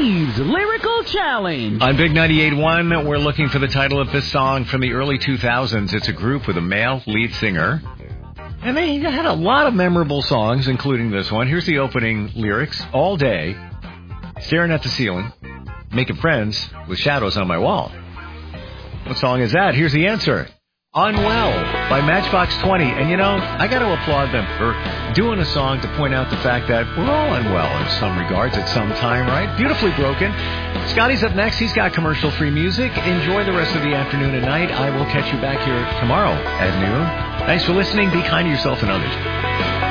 Steve's Lyrical Challenge. On Big 98.1, we're looking for the title of this song from the early 2000s. It's a group with a male lead singer. And they had a lot of memorable songs, including this one. Here's the opening lyrics. All day, staring at the ceiling, making friends with shadows on my wall. What song is that? Here's the answer. Unwell by Matchbox 20. And, you know, I got to applaud them for doing a song to point out the fact that we're all unwell in some regards at some time, right? Beautifully broken. Scotty's up next. He's got commercial-free music. Enjoy the rest of the afternoon and night. I will catch you back here tomorrow at noon. Thanks for listening. Be kind to yourself and others.